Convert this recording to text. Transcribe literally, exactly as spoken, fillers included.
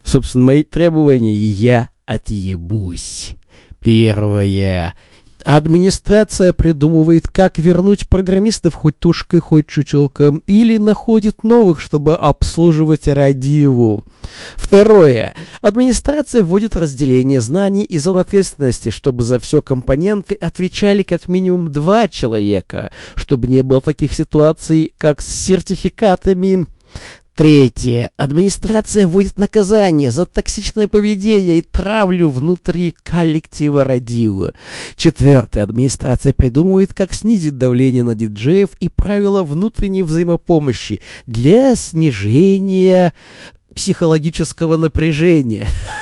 Собственно, мои требования, и я отъебусь. Первое. Администрация придумывает, как вернуть программистов хоть тушкой, хоть чучелком, или находит новых, чтобы обслуживать радио. Второе. Администрация вводит разделение знаний и зон ответственности, чтобы за все компоненты отвечали как минимум два человека, чтобы не было таких ситуаций, как с сертификатами. Третье. Администрация вводит наказание за токсичное поведение и травлю внутри коллектива радио. Четвертое. Администрация придумывает, как снизить давление на диджеев и правила внутренней взаимопомощи для снижения психологического напряжения.